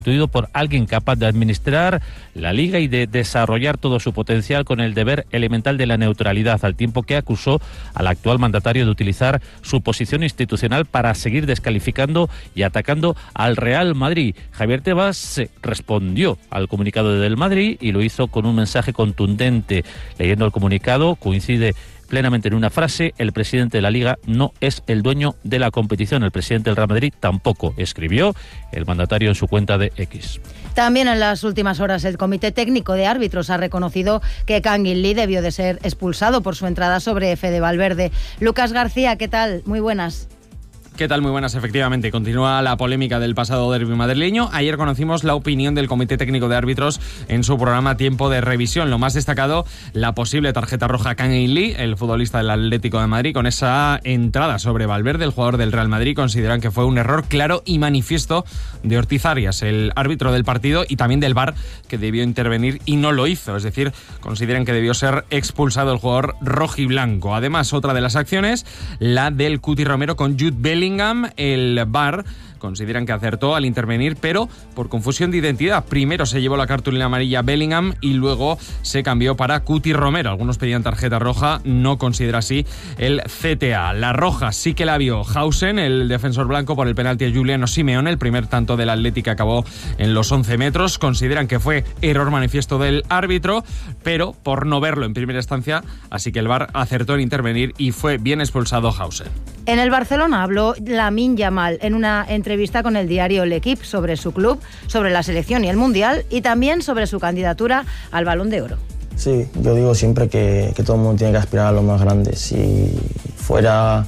por alguien capaz de administrar la Liga y de desarrollar todo su potencial con el deber elemental de la neutralidad, al tiempo que acusó al actual mandatario de utilizar su posición institucional para seguir descalificando y atacando al Real Madrid. Javier Tebas respondió al comunicado del Madrid y lo hizo con un mensaje contundente. Leyendo el comunicado, coincide plenamente en una frase: el presidente de la Liga no es el dueño de la competición. El presidente del Real Madrid tampoco, escribió el mandatario en su cuenta de X. También en las últimas horas el Comité Técnico de Árbitros ha reconocido que Kangin Lee debió de ser expulsado por su entrada sobre Fede Valverde. Lucas García, ¿qué tal? Muy buenas. ¿Qué tal? Muy buenas, efectivamente. Continúa la polémica del pasado derbi madrileño. Ayer conocimos la opinión del Comité Técnico de Árbitros en su programa Tiempo de Revisión. Lo más destacado, la posible tarjeta roja a Kangin Lee, el futbolista del Atlético de Madrid, con esa entrada sobre Valverde, el jugador del Real Madrid. Consideran que fue un error claro y manifiesto de Ortiz Arias, el árbitro del partido, y también del VAR, que debió intervenir y no lo hizo. Es decir, consideran que debió ser expulsado el jugador rojiblanco. Además, otra de las acciones, la del Cuti Romero con Jude Bellingham. El VAR consideran que acertó al intervenir, pero por confusión de identidad. Primero se llevó la cartulina amarilla Bellingham y luego se cambió para Cuti Romero. Algunos pedían tarjeta roja, no considera así el CTA. La roja sí que la vio Hausen, el defensor blanco, por el penalti a Giuliano Simeone. El primer tanto del Atlético acabó en los 11 metros. Consideran que fue error manifiesto del árbitro, pero por no verlo en primera instancia, así que el VAR acertó en intervenir y fue bien expulsado Hausen. En el Barcelona habló Lamine Yamal en una entrevista con el diario L'Equipe sobre su club, sobre la selección y el Mundial, y también sobre su candidatura al Balón de Oro. Sí, yo digo siempre que todo el mundo tiene que aspirar a lo más grande. Si fuera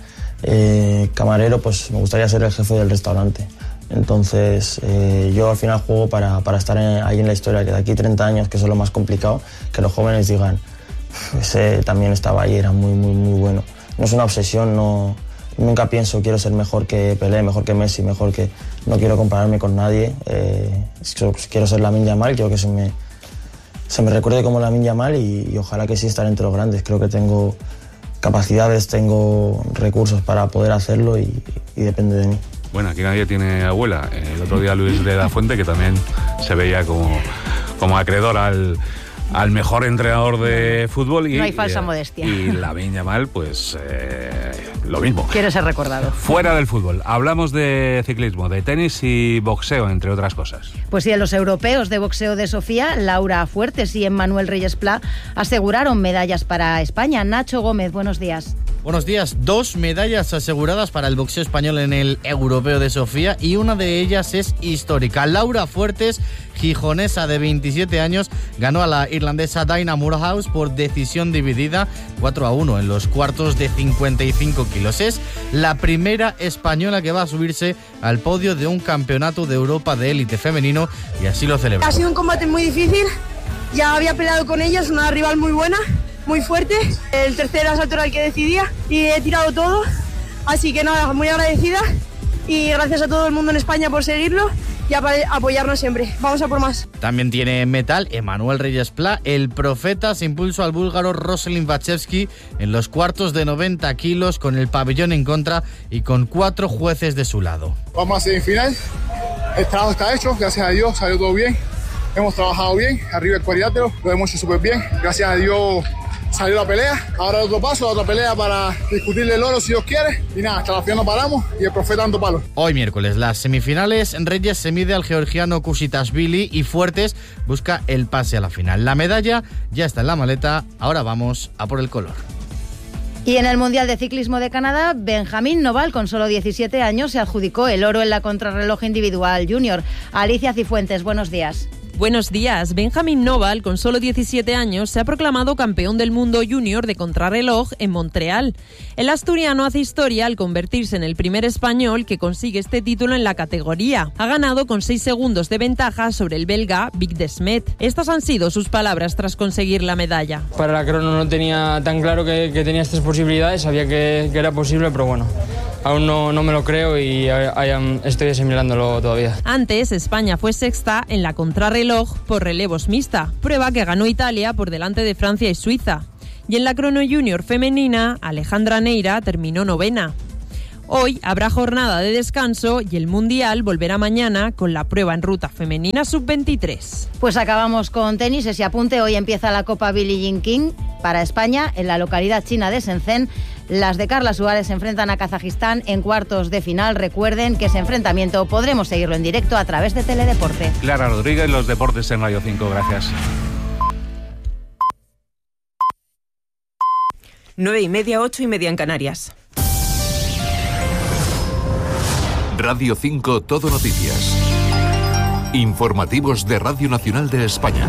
camarero, pues me gustaría ser el jefe del restaurante. Entonces yo al final juego para estar ahí en la historia, que de aquí 30 años, que eso es lo más complicado, que los jóvenes digan, ese también estaba ahí, era muy, muy, muy bueno. No es una obsesión, no... Nunca pienso quiero ser mejor que Pelé, mejor que Messi, mejor que... No quiero compararme con nadie. Quiero ser Lamine Yamal, quiero que se me recuerde como Lamine Yamal y ojalá que sí estar entre los grandes. Creo que tengo capacidades, tengo recursos para poder hacerlo y depende de mí. Bueno, aquí nadie tiene abuela. El otro día Luis de la Fuente, que también se veía como acreedor al mejor entrenador de fútbol. Y, no hay falsa modestia. Y Lamine Yamal, pues lo mismo. Quiere ser recordado. Fuera del fútbol, hablamos de ciclismo, de tenis y boxeo, entre otras cosas. Pues sí, en los europeos de boxeo de Sofía, Laura Fuertes y Emmanuel Reyes Pla aseguraron medallas para España. Nacho Gómez, buenos días. Buenos días. 2 medallas aseguradas para el boxeo español en el europeo de Sofía y una de ellas es histórica. Laura Fuertes, gijonesa de 27 años, ganó a la irlandesa Dinah Moorhouse por decisión dividida 4-1 en los cuartos de 55 kilos. Es la primera española que va a subirse al podio de un campeonato de Europa de élite femenino y así lo celebra. Ha sido un combate muy difícil, ya había peleado con ella, es una rival muy buena, muy fuerte. El tercer asalto era el que decidía y he tirado todo, así que nada, muy agradecida y gracias a todo el mundo en España por seguirlo y apoyarnos siempre. Vamos a por más. También tiene metal Emmanuel Reyes Pla. El profeta se impulsó al búlgaro Roselin Bachevsky en los cuartos de 90 kilos con el pabellón en contra y con 4 jueces de su lado. Vamos a semifinal. El trabajo está hecho, gracias a Dios salió todo bien. Hemos trabajado bien, arriba el cuadrilátero, lo hemos hecho súper bien. Gracias a Dios salió la pelea. Ahora otro paso, otra pelea para discutirle el oro si Dios quiere. Y nada, hasta la final no paramos y el profeta dando palos. Hoy miércoles, las semifinales, Reyes se mide al georgiano Kusitashvili y Fuertes busca el pase a la final. La medalla ya está en la maleta, ahora vamos a por el color. Y en el Mundial de Ciclismo de Canadá, Benjamín Noval, con solo 17 años, se adjudicó el oro en la contrarreloj individual junior. Alicia Cifuentes, buenos días. Buenos días. Benjamín Noval, con solo 17 años, se ha proclamado campeón del mundo junior de contrarreloj en Montreal. El asturiano hace historia al convertirse en el primer español que consigue este título en la categoría. Ha ganado con 6 segundos de ventaja sobre el belga Vic Desmet. Estas han sido sus palabras tras conseguir la medalla. Para la crono no tenía tan claro que tenía estas posibilidades, sabía que era posible, pero bueno, aún no me lo creo y estoy asimilándolo todavía. Antes, España fue sexta en la contrarreloj por relevos mixta, prueba que ganó Italia por delante de Francia y Suiza. Y en la crono junior femenina, Alejandra Neira terminó novena. Hoy habrá jornada de descanso y el Mundial volverá mañana con la prueba en ruta femenina sub-23. Pues acabamos con tenis. Ese apunte: hoy empieza la Copa Billie Jean King para España en la localidad china de Shenzhen. Las de Carla Suárez se enfrentan a Kazajistán en cuartos de final. Recuerden que ese enfrentamiento podremos seguirlo en directo a través de Teledeporte. Clara Rodríguez, los deportes en Radio 5, gracias. 9:30, 8:30 en Canarias. Radio 5 Todo Noticias. Informativos de Radio Nacional de España.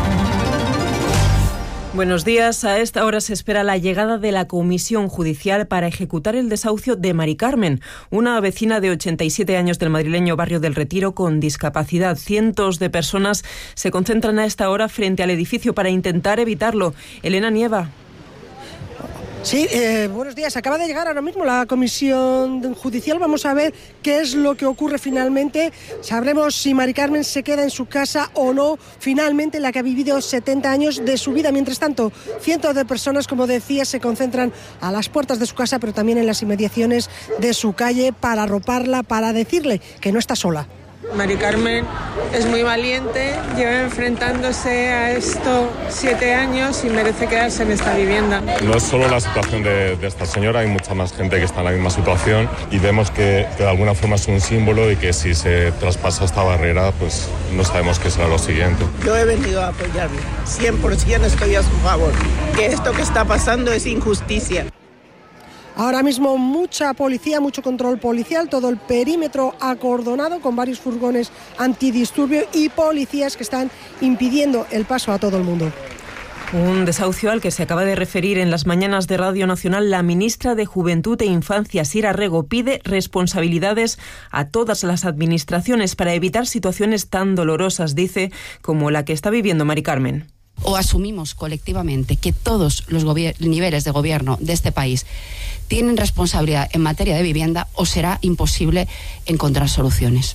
Buenos días. A esta hora se espera la llegada de la comisión judicial para ejecutar el desahucio de Mari Carmen, una vecina de 87 años del madrileño barrio del Retiro con discapacidad. Cientos de personas se concentran a esta hora frente al edificio para intentar evitarlo. Elena Nieva. Sí, buenos días. Acaba de llegar ahora mismo la comisión judicial. Vamos a ver qué es lo que ocurre finalmente. Sabremos si Mari Carmen se queda en su casa o no, finalmente, la que ha vivido 70 años de su vida. Mientras tanto, cientos de personas, como decía, se concentran a las puertas de su casa, pero también en las inmediaciones de su calle para arroparla, para decirle que no está sola. Mari Carmen es muy valiente, lleva enfrentándose a esto 7 años y merece quedarse en esta vivienda. No es solo la situación de esta señora, hay mucha más gente que está en la misma situación y vemos que de alguna forma es un símbolo y que si se traspasa esta barrera, pues no sabemos qué será lo siguiente. Yo he venido a apoyarme, 100% estoy a su favor, que esto que está pasando es injusticia. Ahora mismo mucha policía, mucho control policial, todo el perímetro acordonado con varios furgones antidisturbios y policías que están impidiendo el paso a todo el mundo. Un desahucio al que se acaba de referir en las mañanas de Radio Nacional la ministra de Juventud e Infancia, Sira Rego, pide responsabilidades a todas las administraciones para evitar situaciones tan dolorosas, dice, como la que está viviendo Mari Carmen. O asumimos colectivamente que todos los niveles de gobierno de este país tienen responsabilidad en materia de vivienda, o será imposible encontrar soluciones.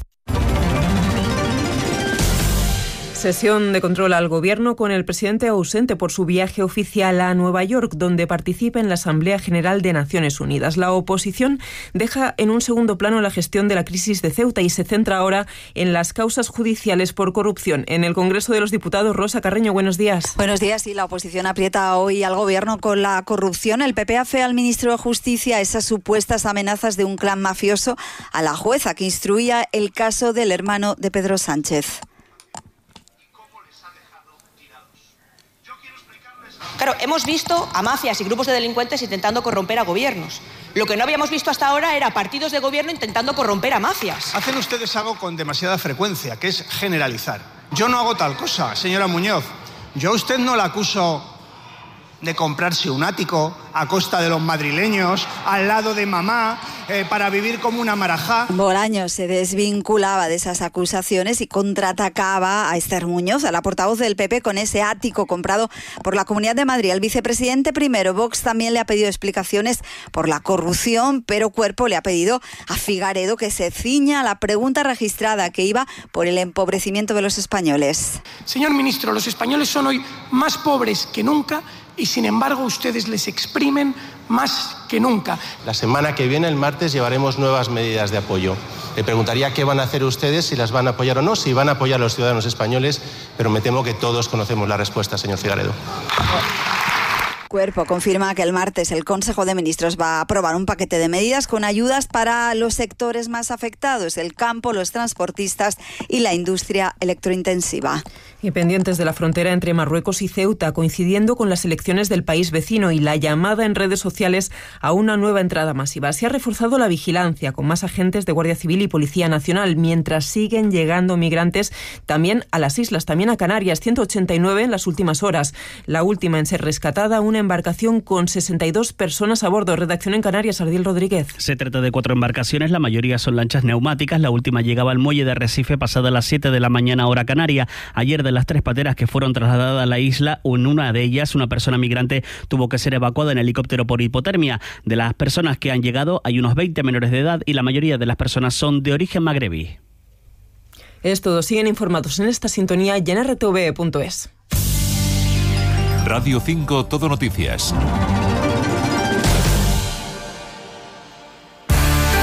Sesión de control al Gobierno con el presidente ausente por su viaje oficial a Nueva York, donde participa en la Asamblea General de Naciones Unidas. La oposición deja en un segundo plano la gestión de la crisis de Ceuta y se centra ahora en las causas judiciales por corrupción. En el Congreso de los Diputados, Rosa Carreño, buenos días. Buenos días. Y la oposición aprieta hoy al Gobierno con la corrupción. El PP hace al ministro de Justicia esas supuestas amenazas de un clan mafioso a la jueza que instruía el caso del hermano de Pedro Sánchez. Claro, hemos visto a mafias y grupos de delincuentes intentando corromper a gobiernos. Lo que no habíamos visto hasta ahora era partidos de gobierno intentando corromper a mafias. Hacen ustedes algo con demasiada frecuencia, que es generalizar. Yo no hago tal cosa, señora Muñoz. Yo a usted no la acuso de comprarse un ático a costa de los madrileños, al lado de mamá, para vivir como una marajá. Bolaños se desvinculaba de esas acusaciones y contraatacaba a Esther Muñoz, a la portavoz del PP, con ese ático comprado por la Comunidad de Madrid. El vicepresidente primero, Vox, también le ha pedido explicaciones por la corrupción, pero Cuerpo le ha pedido a Figaredo que se ciña a la pregunta registrada que iba por el empobrecimiento de los españoles. Señor ministro, los españoles son hoy más pobres que nunca y sin embargo ustedes les exprimen más que nunca. La semana que viene, el martes, llevaremos nuevas medidas de apoyo. Le preguntaría qué van a hacer ustedes, si las van a apoyar o no, si van a apoyar a los ciudadanos españoles, pero me temo que todos conocemos la respuesta, señor Figaredo. Cuerpo confirma que el martes el Consejo de Ministros va a aprobar un paquete de medidas con ayudas para los sectores más afectados, el campo, los transportistas y la industria electrointensiva. Y pendientes de la frontera entre Marruecos y Ceuta, coincidiendo con las elecciones del país vecino y la llamada en redes sociales a una nueva entrada masiva. Se ha reforzado la vigilancia con más agentes de Guardia Civil y Policía Nacional, mientras siguen llegando migrantes también a las islas, también a Canarias, 189 en las últimas horas. La última en ser rescatada, una embarcación con 62 personas a bordo. Redacción en Canarias, Ardiel Rodríguez. Se trata de 4 embarcaciones, la mayoría son lanchas neumáticas. La última llegaba al muelle de Arrecife pasada las 7 de la mañana hora canaria. Ayer, de las 3 pateras que fueron trasladadas a la isla, en una de ellas una persona migrante tuvo que ser evacuada en helicóptero por hipotermia. De las personas que han llegado hay unos 20 menores de edad y la mayoría de las personas son de origen magrebí. Es todo. Siguen informados en esta sintonía y en rtv.es. Radio 5 Todo Noticias.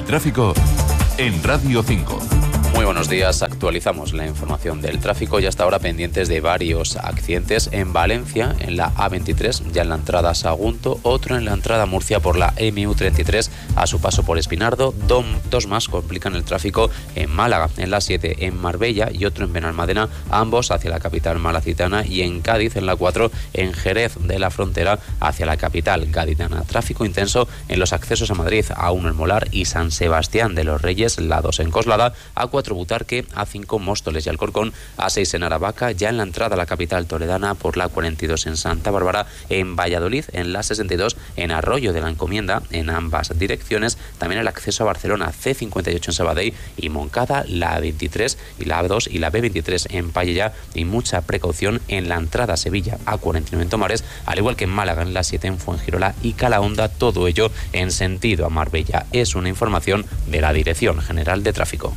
tráfico en Radio 5. Muy buenos días, actualizamos la información del tráfico y hasta ahora pendientes de varios accidentes en Valencia, en la A23, ya en la entrada a Sagunto, otro en la entrada a Murcia por la MU33 a su paso por Espinardo, dos más complican el tráfico en Málaga, en la 7 en Marbella y otro en Benalmádena, ambos hacia la capital malacitana, y en Cádiz, en la 4 en Jerez de la Frontera hacia la capital gaditana. Tráfico intenso en los accesos a Madrid, A1 en Molar y San Sebastián de los Reyes, la 2 en Coslada, A4 Butarque, A5 Móstoles y Alcorcón, A6 en Aravaca, ya en la entrada a la capital toledana por la 42 en Santa Bárbara, en Valladolid, en la 62 en Arroyo de la Encomienda, en ambas direcciones, también el acceso a Barcelona, C58 en Sabadell y Moncada, la A23 y la A2 y la B23 en Pallella, y mucha precaución en la entrada a Sevilla, A49 en Tomares, al igual que en Málaga, en la 7 en Fuengirola y Calahonda, todo ello en sentido a Marbella. Es una información de la Dirección General de Tráfico.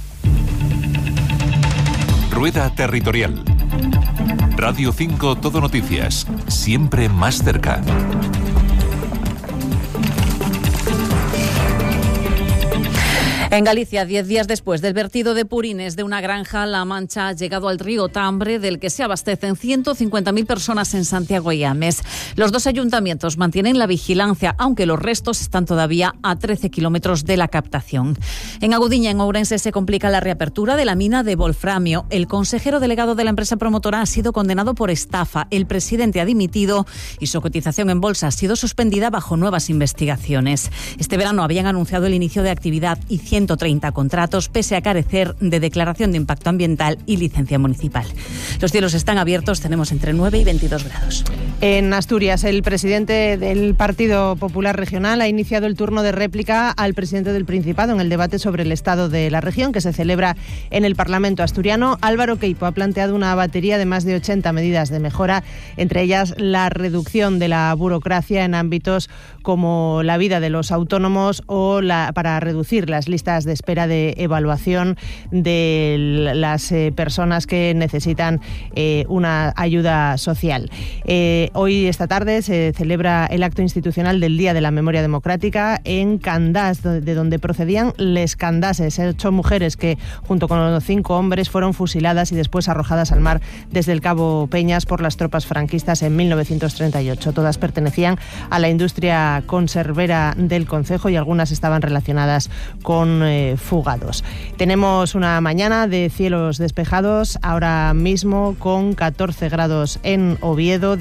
Rueda Territorial. Radio 5 Todo Noticias, siempre más cerca. En Galicia, 10 días después del vertido de purines de una granja, La Mancha ha llegado al río Tambre, del que se abastecen 150.000 personas en Santiago y Ames. Los dos ayuntamientos mantienen la vigilancia, aunque los restos están todavía a 13 kilómetros de la captación. En Agudiña, en Ourense, se complica la reapertura de la mina de wolframio. El consejero delegado de la empresa promotora ha sido condenado por estafa. El presidente ha dimitido y su cotización en bolsa ha sido suspendida bajo nuevas investigaciones. Este verano habían anunciado el inicio de actividad y 130 contratos, pese a carecer de declaración de impacto ambiental y licencia municipal. Los cielos están abiertos, tenemos entre 9 y 22 grados. En Asturias, el presidente del Partido Popular Regional ha iniciado el turno de réplica al presidente del Principado en el debate sobre el estado de la región que se celebra en el Parlamento asturiano. Álvaro Queipo ha planteado una batería de más de 80 medidas de mejora, entre ellas la reducción de la burocracia en ámbitos como la vida de los autónomos o para reducir las listas de espera de evaluación de las personas que necesitan una ayuda social. Hoy, esta tarde, se celebra el acto institucional del Día de la Memoria Democrática en Candás, de donde procedían les candases, 8 mujeres que, junto con los 5 hombres, fueron fusiladas y después arrojadas al mar desde el Cabo Peñas por las tropas franquistas en 1938. Todas pertenecían a la industria conservera del concejo y algunas estaban relacionadas con fugados. Tenemos una mañana de cielos despejados, ahora mismo con 14 grados en Oviedo,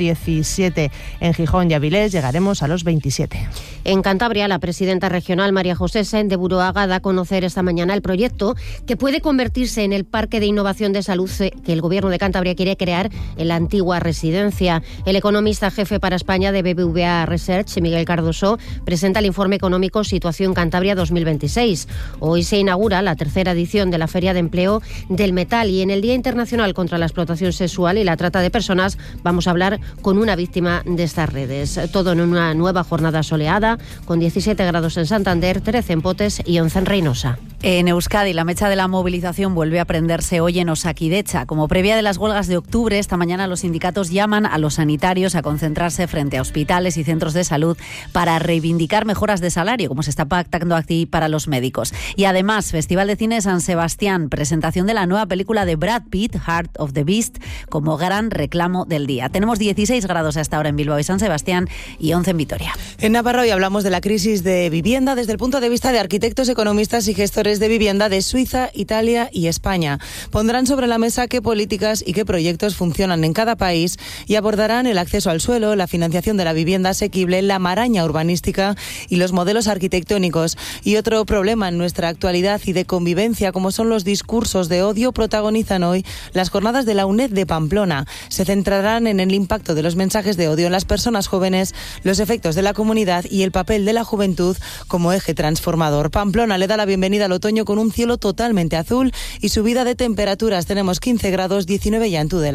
17 en Gijón y Avilés, llegaremos a los 27. En Cantabria, la presidenta regional María José Sáenz de Buruaga da a conocer esta mañana el proyecto que puede convertirse en el parque de innovación de salud que el Gobierno de Cantabria quiere crear en la antigua residencia. El economista jefe para España de BBVA Research, Miguel Cardoso, presenta el informe económico Situación Cantabria 2026. Hoy se inaugura la tercera edición de la Feria de Empleo del Metal y en el Día Internacional contra la Explotación Sexual y la Trata de Personas vamos a hablar con una víctima de estas redes. Todo en una nueva jornada soleada, con 17 grados en Santander, 13 en Potes y 11 en Reynosa. En Euskadi, la mecha de la movilización vuelve a prenderse hoy en Osakidecha. Como previa de las huelgas de octubre, esta mañana los sindicatos llaman a los sanitarios a concentrarse frente a hospitales y centros de salud para reivindicar mejoras de salario, como se está pactando aquí para los médicos. Y además, Festival de Cine San Sebastián, presentación de la nueva película de Brad Pitt, Heart of the Beast, como gran reclamo del día. Tenemos 16 grados hasta ahora en Bilbao y San Sebastián y 11 en Vitoria. En Navarra hoy hablamos de la crisis de vivienda desde el punto de vista de arquitectos, economistas y gestores de vivienda de Suiza, Italia y España. Pondrán sobre la mesa qué políticas y qué proyectos funcionan en cada país y abordarán el acceso al suelo, la financiación de la vivienda asequible, la maraña urbanística y los modelos arquitectónicos. Y otro problema en nuestra actualidad y de convivencia, como son los discursos de odio, protagonizan hoy las jornadas de la UNED de Pamplona. Se centrarán en el impacto de los mensajes de odio en las personas jóvenes, los efectos de la comunidad y el papel de la juventud como eje transformador. Pamplona le da la bienvenida al otoño con un cielo totalmente azul y subida de temperaturas. Tenemos 15 grados, 19 ya en Tudela.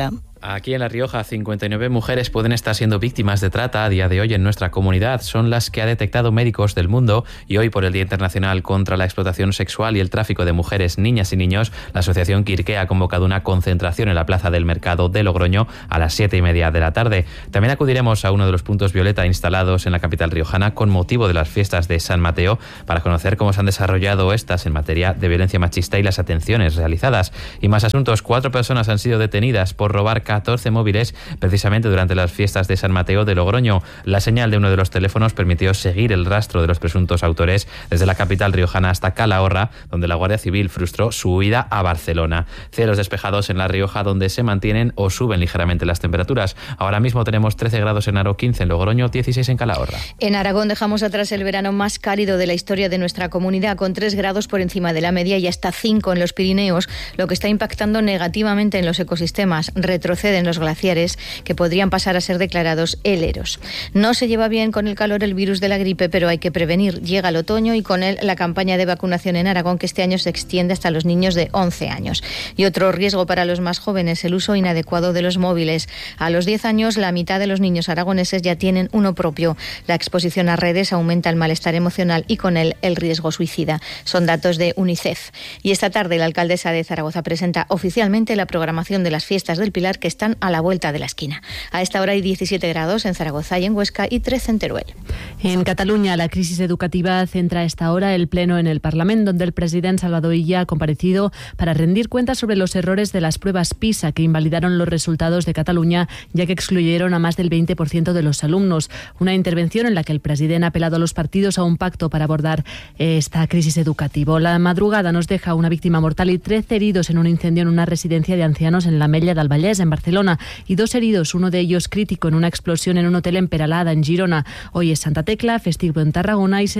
Aquí en La Rioja, 59 mujeres pueden estar siendo víctimas de trata a día de hoy en nuestra comunidad. Son las que ha detectado Médicos del Mundo, y hoy, por el Día Internacional contra la Explotación Sexual y el Tráfico de Mujeres, Niñas y Niños, la Asociación Quirqué ha convocado una concentración en la Plaza del Mercado de Logroño a las 7:30 de la tarde. También acudiremos a uno de los puntos violeta instalados en la capital riojana con motivo de las fiestas de San Mateo para conocer cómo se han desarrollado estas en materia de violencia machista y las atenciones realizadas. Y más asuntos: 4 personas han sido detenidas por robar 14 móviles precisamente durante las fiestas de San Mateo de Logroño. La señal de uno de los teléfonos permitió seguir el rastro de los presuntos autores desde la capital riojana hasta Calahorra, donde la Guardia Civil frustró su huida a Barcelona. Cielos despejados en La Rioja, donde se mantienen o suben ligeramente las temperaturas. Ahora mismo tenemos 13 grados en Haro, 15 en Logroño, 16 en Calahorra. En Aragón dejamos atrás el verano más cálido de la historia de nuestra comunidad, con 3 grados por encima de la media y hasta 5 en los Pirineos, lo que está impactando negativamente en los ecosistemas. Retroceden los glaciares, que podrían pasar a ser declarados heleros. No se lleva bien con el calor el virus de la gripe, pero hay que prevenir. Llega el otoño y con él la campaña de vacunación en Aragón, que este año se extiende hasta los niños de 11 años. Y otro riesgo para los más jóvenes: el uso inadecuado de los móviles. A los 10 años, la mitad de los niños aragoneses ya tienen uno propio. La exposición a redes aumenta el malestar emocional y con él el riesgo suicida. Son datos de UNICEF. Y esta tarde la alcaldesa de Zaragoza presenta oficialmente la programación de las fiestas del Pilar, que están a la vuelta de la esquina. A esta hora hay 17 grados en Zaragoza y en Huesca y 13 en Teruel. En Cataluña, la crisis educativa centra a esta hora el pleno en el Parlamento, donde el presidente Salvador Illa ha comparecido para rendir cuentas sobre los errores de las pruebas PISA, que invalidaron los resultados de Cataluña, ya que excluyeron a más del 20% de los alumnos. Una intervención en la que el presidente ha apelado a los partidos a un pacto para abordar esta crisis educativa. La madrugada nos deja una víctima mortal y 13 heridos en un incendio en una residencia de ancianos en la Ametlla del Vallès, en Barcelona, y 2 heridos, uno de ellos crítico, en una explosión en un hotel en Peralada, en Girona. Hoy es Santa Tecla, festivo en Tarragona, y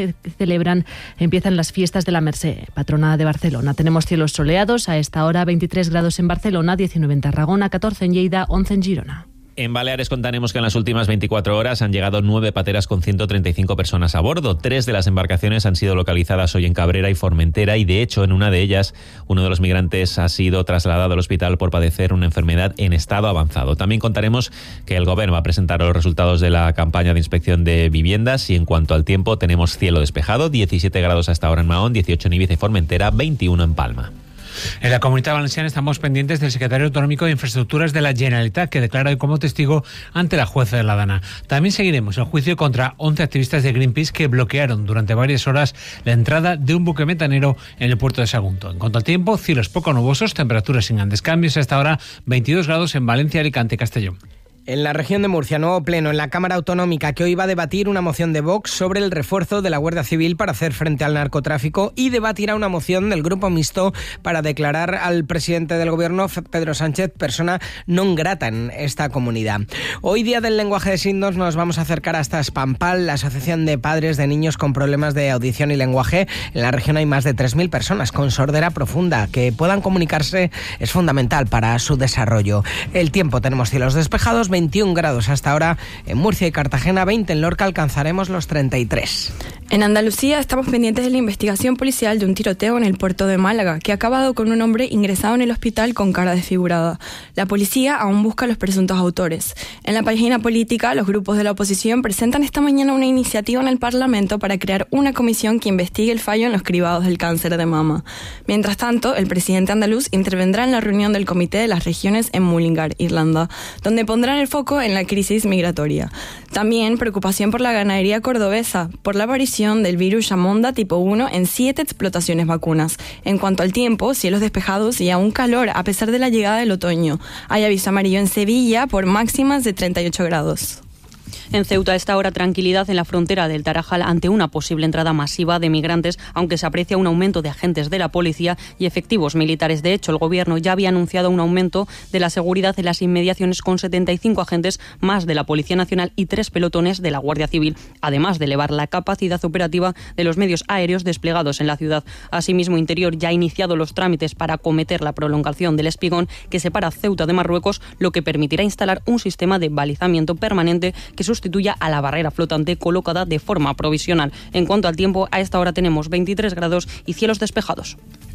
empiezan las fiestas de la Mercè, patrona de Barcelona. Tenemos cielos soleados, a esta hora 23 grados en Barcelona, 19 en Tarragona, 14 en Lleida, 11 en Girona. En Baleares contaremos que en las últimas 24 horas han llegado 9 pateras con 135 personas a bordo. 3 de las embarcaciones han sido localizadas hoy en Cabrera y Formentera, y de hecho en una de ellas uno de los migrantes ha sido trasladado al hospital por padecer una enfermedad en estado avanzado. También contaremos que el Gobierno va a presentar los resultados de la campaña de inspección de viviendas, y en cuanto al tiempo tenemos cielo despejado, 17 grados hasta ahora en Mahón, 18 en Ibiza y Formentera, 21 en Palma. En la Comunidad Valenciana estamos pendientes del secretario autonómico de Infraestructuras de la Generalitat, que declara hoy como testigo ante la jueza de La Dana. También seguiremos el juicio contra 11 activistas de Greenpeace que bloquearon durante varias horas la entrada de un buque metanero en el puerto de Sagunto. En cuanto al tiempo, cielos poco nubosos, temperaturas sin grandes cambios. Hasta ahora 22 grados en Valencia, Alicante y Castellón. En la región de Murcia, nuevo pleno en la Cámara Autonómica, que hoy va a debatir una moción de Vox sobre el refuerzo de la Guardia Civil para hacer frente al narcotráfico, y debatirá una moción del Grupo Mixto para declarar al presidente del Gobierno, Pedro Sánchez, persona non grata en esta comunidad. Hoy, día del lenguaje de signos, nos vamos a acercar hasta Spampal, la asociación de padres de niños con problemas de audición y lenguaje. En la región hay más de 3.000 personas con sordera profunda. Que puedan comunicarse es fundamental para su desarrollo. El tiempo: tenemos cielos despejados, 21 grados hasta ahora en Murcia y Cartagena, 20 en Lorca, alcanzaremos los 33. En Andalucía estamos pendientes de la investigación policial de un tiroteo en el puerto de Málaga, que ha acabado con un hombre ingresado en el hospital con cara desfigurada. La policía aún busca a los presuntos autores. En la página política, los grupos de la oposición presentan esta mañana una iniciativa en el Parlamento para crear una comisión que investigue el fallo en los cribados del cáncer de mama. Mientras tanto, el presidente andaluz intervendrá en la reunión del Comité de las Regiones en Mullingar, Irlanda, donde pondrán el foco en la crisis migratoria. También preocupación por la ganadería cordobesa, por la aparición del virus Yamonda tipo 1 en 7 explotaciones vacunas. En cuanto al tiempo, cielos despejados y aún calor a pesar de la llegada del otoño. Hay aviso amarillo en Sevilla por máximas de 38 grados. En Ceuta, a esta hora, tranquilidad en la frontera del Tarajal ante una posible entrada masiva de migrantes, aunque se aprecia un aumento de agentes de la policía y efectivos militares. De hecho, el Gobierno ya había anunciado un aumento de la seguridad en las inmediaciones con 75 agentes más de la Policía Nacional y 3 pelotones de la Guardia Civil, además de elevar la capacidad operativa de los medios aéreos desplegados en la ciudad. Asimismo, Interior ya ha iniciado los trámites para acometer la prolongación del espigón que separa Ceuta de Marruecos, lo que permitirá instalar un sistema de balizamiento permanente que sustituya a la barrera flotante colocada de forma provisional. En cuanto al tiempo, a esta hora tenemos 23 grados y cielos despejados.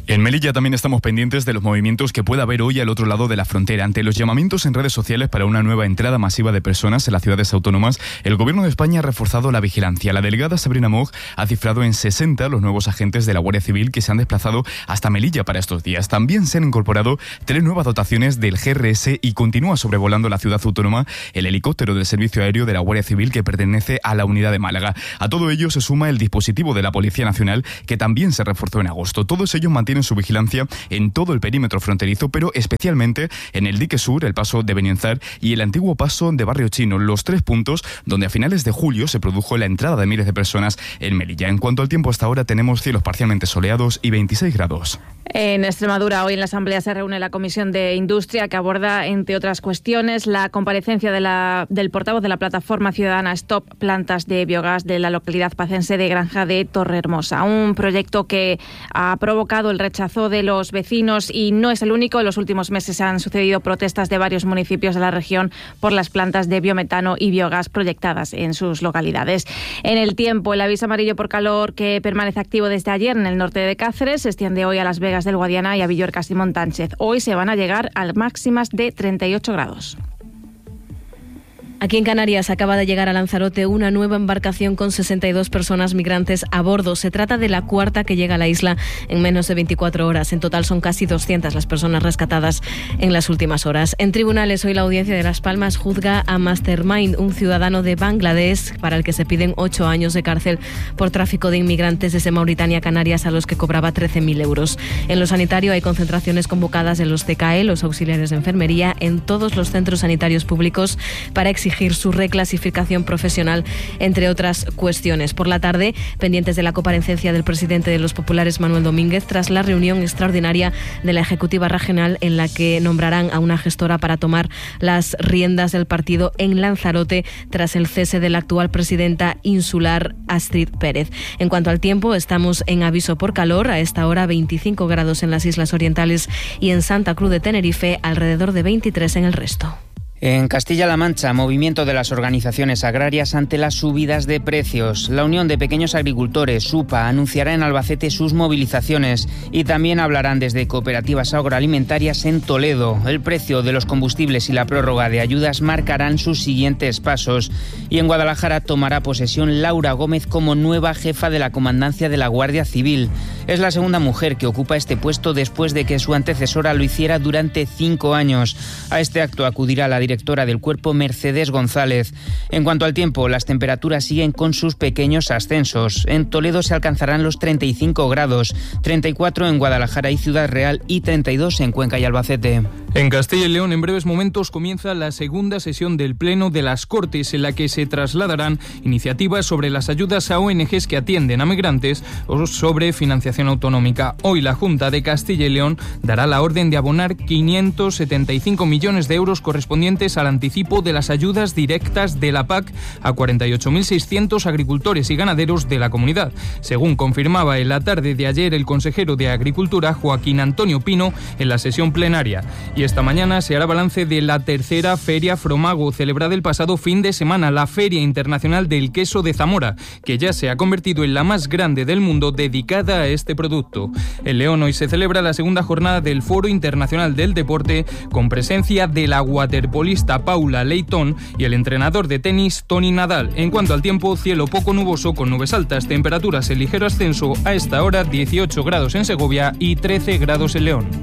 En Melilla también estamos pendientes de los movimientos que pueda haber hoy al otro lado de la frontera. Ante los llamamientos en redes sociales para una nueva entrada masiva de personas en las ciudades autónomas, el Gobierno de España ha reforzado la vigilancia. La delegada Sabrina Moog ha cifrado en 60 los nuevos agentes de la Guardia Civil que se han desplazado hasta Melilla para estos días. También se han incorporado 3 nuevas dotaciones del GRS y continúa sobrevolando la ciudad autónoma el helicóptero del Servicio Aéreo de la Guardia Civil que pertenece a la unidad de Málaga. A todo ello se suma el dispositivo de la Policía Nacional que también se reforzó en agosto. Todos ellos mantienen su vigilancia en todo el perímetro fronterizo, pero especialmente en el dique sur, el paso de Benienzar y el antiguo paso de Barrio Chino, los 3 puntos donde a finales de julio se produjo la entrada de miles de personas en Melilla. En cuanto al tiempo, hasta ahora tenemos cielos parcialmente soleados y 26 grados. En Extremadura, hoy en la Asamblea se reúne la Comisión de Industria que aborda, entre otras cuestiones, la comparecencia del portavoz de la plataforma ciudadana Stop Plantas de Biogás de la localidad pacense de Granja de Torrehermosa. Un proyecto que ha provocado el rechazo de los vecinos y no es el único. En los últimos meses han sucedido protestas de varios municipios de la región por las plantas de biometano y biogás proyectadas en sus localidades. En el tiempo, el aviso amarillo por calor que permanece activo desde ayer en el norte de Cáceres se extiende hoy a Las Vegas del Guadiana y a Villorcas y Montánchez. Hoy se van a llegar a máximas de 38 grados. Aquí en Canarias acaba de llegar a Lanzarote una nueva embarcación con 62 personas migrantes a bordo. Se trata de la 4ª que llega a la isla en menos de 24 horas. En total son casi 200 las personas rescatadas en las últimas horas. En tribunales, hoy la Audiencia de Las Palmas juzga a Mastermind, un ciudadano de Bangladesh para el que se piden 8 años de cárcel por tráfico de inmigrantes desde Mauritania a Canarias, a los que cobraba 13.000 euros. En lo sanitario hay concentraciones convocadas en los CKE, los auxiliares de enfermería, en todos los centros sanitarios públicos para exigir su reclasificación profesional, entre otras cuestiones. Por la tarde, pendientes de la comparecencia del presidente de los populares, Manuel Domínguez, tras la reunión extraordinaria de la Ejecutiva Regional en la que nombrarán a una gestora para tomar las riendas del partido en Lanzarote tras el cese de la actual presidenta insular, Astrid Pérez. En cuanto al tiempo, estamos en aviso por calor. A esta hora 25 grados en las Islas Orientales y en Santa Cruz de Tenerife, alrededor de 23 en el resto. En Castilla-La Mancha, movimiento de las organizaciones agrarias ante las subidas de precios. La Unión de Pequeños Agricultores, UPA, anunciará en Albacete sus movilizaciones y también hablarán desde cooperativas agroalimentarias en Toledo. El precio de los combustibles y la prórroga de ayudas marcarán sus siguientes pasos. Y en Guadalajara tomará posesión Laura Gómez como nueva jefa de la Comandancia de la Guardia Civil. Es la segunda mujer que ocupa este puesto después de que su antecesora lo hiciera durante 5 años. A este acto acudirá la directora del cuerpo, Mercedes González. En cuanto al tiempo, las temperaturas siguen con sus pequeños ascensos. En Toledo se alcanzarán los 35 grados, 34 en Guadalajara y Ciudad Real y 32 en Cuenca y Albacete. En Castilla y León, en breves momentos, comienza la segunda sesión del Pleno de las Cortes, en la que se trasladarán iniciativas sobre las ayudas a ONGs que atienden a migrantes o sobre financiación autonómica. Hoy la Junta de Castilla y León dará la orden de abonar 575 millones de euros correspondientes al anticipo de las ayudas directas de la PAC a 48.600 agricultores y ganaderos de la comunidad, según confirmaba en la tarde de ayer el consejero de Agricultura, Joaquín Antonio Pino, en la sesión plenaria. Y esta mañana se hará balance de la tercera Feria Fromago, celebrada el pasado fin de semana, la Feria Internacional del Queso de Zamora, que ya se ha convertido en la más grande del mundo dedicada a este producto. En León hoy se celebra la segunda jornada del Foro Internacional del Deporte, con presencia de la waterpolista Paula Leitón y el entrenador de tenis Tony Nadal. En cuanto al tiempo, cielo poco nuboso con nubes altas, temperaturas en ligero ascenso, a esta hora 18 grados en Segovia y 13 grados en León.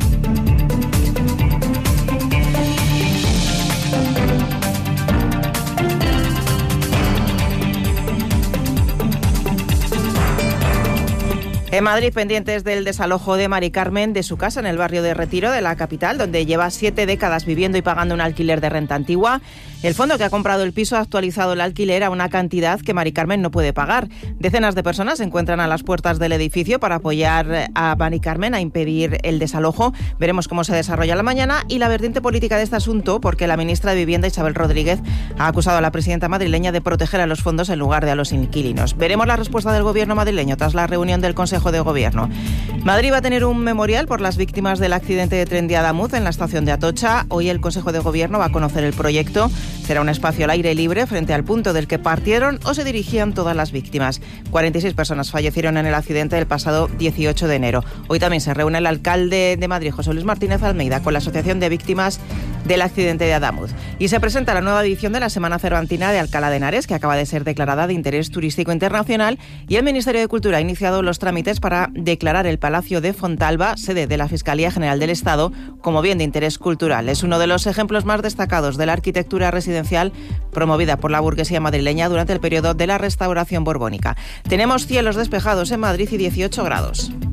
En Madrid, pendientes del desalojo de Mari Carmen de su casa en el barrio de Retiro de la capital, donde lleva 7 décadas viviendo y pagando un alquiler de renta antigua. El fondo que ha comprado el piso ha actualizado el alquiler a una cantidad que Mari Carmen no puede pagar. Decenas de personas se encuentran a las puertas del edificio para apoyar a Mari Carmen a impedir el desalojo. Veremos cómo se desarrolla la mañana y la vertiente política de este asunto, porque la ministra de Vivienda, Isabel Rodríguez, ha acusado a la presidenta madrileña de proteger a los fondos en lugar de a los inquilinos. Veremos la respuesta del gobierno madrileño tras la reunión del Consejo Consejo de Gobierno. Madrid va a tener un memorial por las víctimas del accidente de tren de Adamuz en la estación de Atocha. Hoy el Consejo de Gobierno va a conocer el proyecto. Será un espacio al aire libre frente al punto del que partieron o se dirigían todas las víctimas. 46 personas fallecieron en el accidente del pasado 18 de enero. Hoy también se reúne el alcalde de Madrid, José Luis Martínez Almeida, con la Asociación de Víctimas del accidente de Adamuz. Y se presenta la nueva edición de la Semana Cervantina de Alcalá de Henares, que acaba de ser declarada de interés turístico internacional, y el Ministerio de Cultura ha iniciado los trámites para declarar el Palacio de Fontalba, sede de la Fiscalía General del Estado, como bien de interés cultural. Es uno de los ejemplos más destacados de la arquitectura residencial promovida por la burguesía madrileña durante el periodo de la restauración borbónica. Tenemos cielos despejados en Madrid y 18 grados.